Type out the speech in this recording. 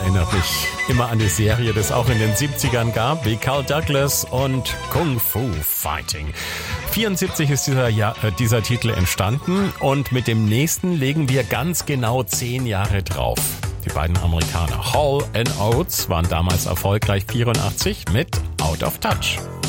erinnert mich immer an die Serie, die es auch in den 70ern gab, wie Carl Douglas und Kung Fu Fighting. 74 ist dieser Titel entstanden und mit dem nächsten legen wir ganz genau 10 Jahre drauf. Die beiden Amerikaner Hall & Oates waren damals erfolgreich 84 mit Out of Touch.